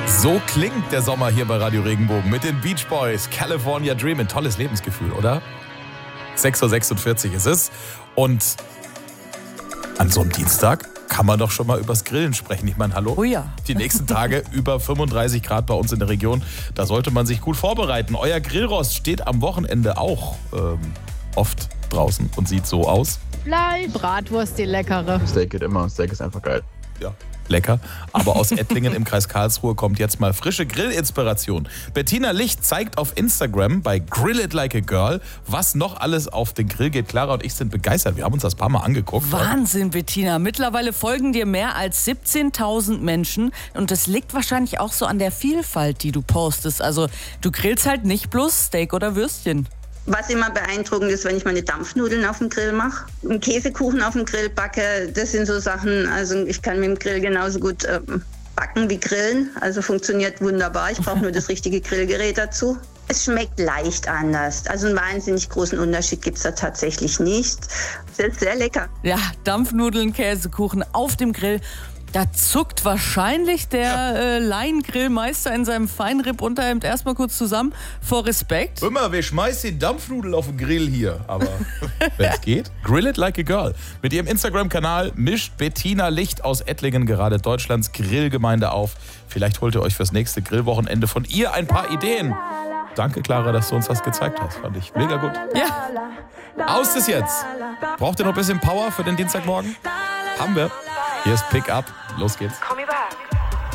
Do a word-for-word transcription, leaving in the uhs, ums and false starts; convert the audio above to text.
So klingt der Sommer hier bei Radio Regenbogen mit den Beach Boys. California Dreamin'. Tolles Lebensgefühl, oder? sechs Uhr sechsundvierzig ist es. Und an so einem Dienstag kann man doch schon mal übers Grillen sprechen. Ich meine, hallo? Oh ja. Die nächsten Tage über fünfunddreißig Grad bei uns in der Region. Da sollte man sich gut vorbereiten. Euer Grillrost steht am Wochenende auch ähm, oft draußen und sieht so aus. Fleisch, Bratwurst, die leckere. Steak geht immer. Steak ist einfach geil. Ja, lecker. Aber aus Ettlingen im Kreis Karlsruhe kommt jetzt mal frische Grillinspiration. Bettina Licht zeigt auf Instagram bei Grill It Like a Girl, was noch alles auf den Grill geht. Clara und ich sind begeistert. Wir haben uns das paar Mal angeguckt. Wahnsinn, Bettina. Mittlerweile folgen dir mehr als siebzehntausend Menschen. Und das liegt wahrscheinlich auch so an der Vielfalt, die du postest. Also du grillst halt nicht bloß Steak oder Würstchen. Was immer beeindruckend ist, wenn ich meine Dampfnudeln auf dem Grill mache, einen Käsekuchen auf dem Grill backe, das sind so Sachen, also ich kann mit dem Grill genauso gut äh, backen wie grillen, also funktioniert wunderbar. Ich brauche nur das richtige Grillgerät dazu. Es schmeckt leicht anders, also einen wahnsinnig großen Unterschied gibt es da tatsächlich nicht. Es ist sehr lecker. Ja, Dampfnudeln, Käsekuchen auf dem Grill. Da zuckt wahrscheinlich der äh, Laiengrillmeister in seinem Feinripp-Unterhemd erstmal kurz zusammen vor Respekt. Immer, wir schmeißen die Dampfnudel auf den Grill hier. Aber wenn es geht, Grill It Like a Girl. Mit ihrem Instagram-Kanal mischt Bettina Licht aus Ettlingen gerade Deutschlands Grillgemeinde auf. Vielleicht holt ihr euch fürs nächste Grillwochenende von ihr ein paar Ideen. Danke, Clara, dass du uns das gezeigt hast. Fand ich mega gut. Ja. Aus ist jetzt. Braucht ihr noch ein bisschen Power für den Dienstagmorgen? Haben wir. Hier ist Pick Up. Los geht's.